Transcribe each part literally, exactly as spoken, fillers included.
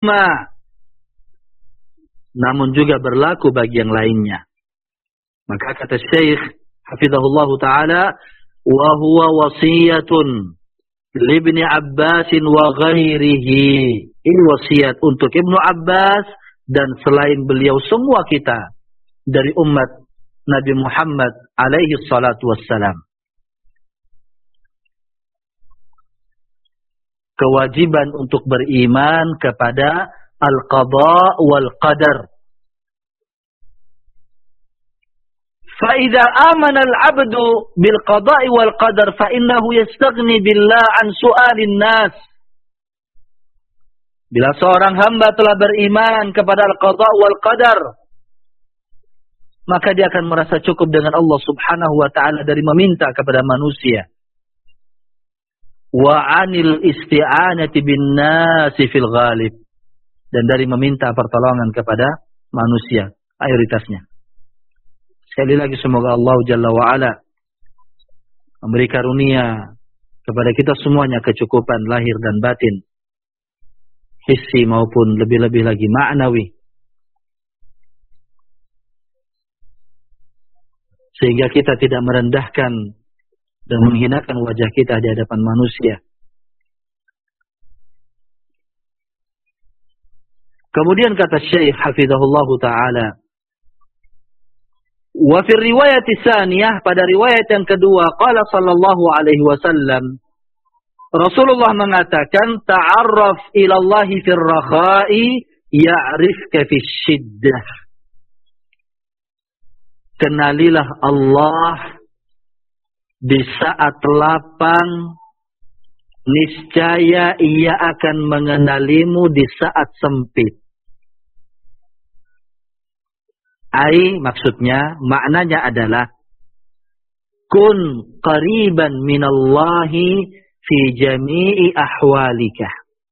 isma, namun juga berlaku bagi yang lainnya. Maka kata Syekh hafizahullah taala, wa huwa wasiyatun libni Abbas wa ghairihi. Ini wasiat untuk Ibnu Abbas dan selain beliau semua kita dari umat Nabi Muhammad alaihi salatu wassalam. Kewajiban untuk beriman kepada al-qada wal qadar. فَإِذَا آمَنَ الْعَبْدُ بِالْقَضَاءِ وَالْقَدَرِ فَإِنَّهُ يَسْتَغْنِي بِاللَّهِ عَنْ سُؤَالِ النَّاسِ. Bila seorang hamba telah beriman kepada al-qada wal qadar, maka dia akan merasa cukup dengan Allah Subhanahu wa taala dari meminta kepada manusia. Wa 'anil isti'anati bin nasi fil ghalib, dan dari meminta pertolongan kepada manusia mayoritasnya. Sekali lagi semoga Allah Jalla wa'ala memberi karunia kepada kita semuanya kecukupan lahir dan batin, hissi maupun lebih-lebih lagi ma'nawi, sehingga kita tidak merendahkan dan menghinakan wajah kita di hadapan manusia. Kemudian kata Syekh hafizahullahu ta'ala, wa fi riwayat tsaniyah, pada riwayat yang kedua, qala sallallahu alaihi wasallam, Rasulullah mengatakan, ta'arraf ila Allah fir rakha'i ya'rifka fis shiddah. Kenalilah Allah di saat lapang, niscaya ia akan mengenalimu di saat sempit. Ai, maksudnya, maknanya adalah kun qariban minallahi fi jami'i ahwalika.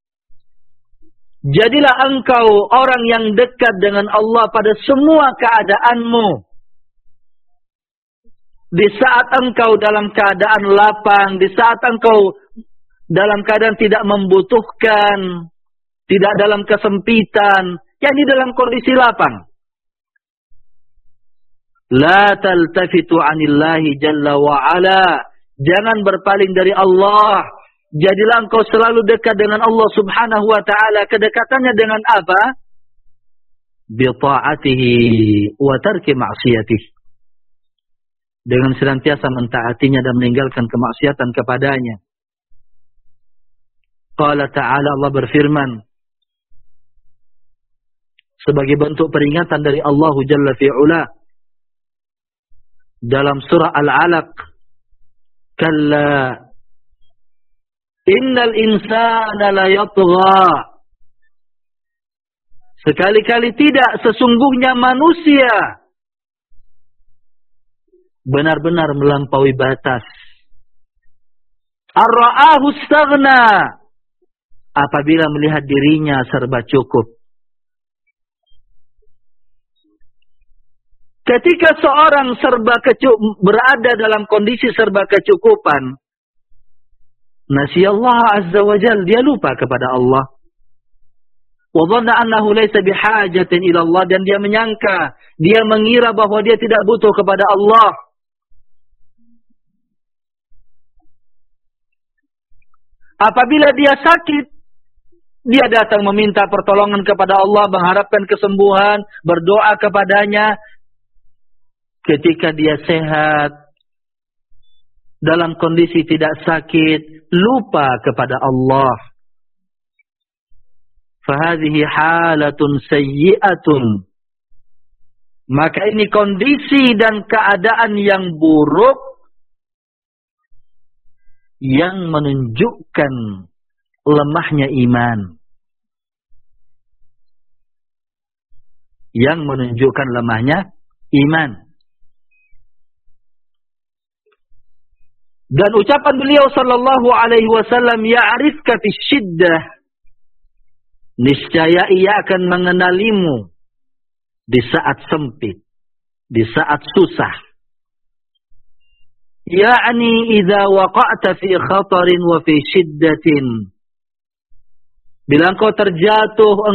Jadilah engkau orang yang dekat dengan Allah pada semua keadaanmu. Di saat engkau dalam keadaan lapang, di saat engkau dalam keadaan tidak membutuhkan, tidak dalam kesempitan, yakni dalam kondisi lapang. La taltafitu anillahi jalla wa'ala. Jangan berpaling dari Allah. Jadilah engkau selalu dekat dengan Allah subhanahu wa ta'ala. Kedekatannya dengan apa? Bi ta'atihi wa tarki ma'siyatih. Dengan senantiasa mentaatinya dan meninggalkan kemaksiatan kepadanya. Qala ta'ala, Allah berfirman sebagai bentuk peringatan dari Allah Jalla fi'ula dalam surah Al-Alaq, kalla innal insana la yatgha. Sekali-kali tidak, sesungguhnya manusia benar-benar melampaui batas. Ar-ra'ahu istaghna, apabila melihat dirinya serba cukup. Ketika seorang serba kecukup, berada dalam kondisi serba kecukupan, nasiyallah azza wa jal, dia lupa kepada Allah. Wa dhanna annahu laysa bihajatin ila Allah, dan dia menyangka, dia mengira bahwa dia tidak butuh kepada Allah. Apabila dia sakit, dia datang meminta pertolongan kepada Allah, mengharapkan kesembuhan, berdoa kepadanya. Ketika dia sehat, dalam kondisi tidak sakit, lupa kepada Allah. Fahadhihi halatun sayyi'atun. Maka ini kondisi dan keadaan yang buruk yang menunjukkan lemahnya iman. Yang menunjukkan lemahnya iman. Dan ucapan beliau sallallahu alaihi wasallam, ya'rifka fi syiddah, niscaya ia akan mengenalimu di saat sempit, di saat susah. Ya'ni idza waqa'ta fi khatarin wa fi syiddatin, bila engkau terjatuh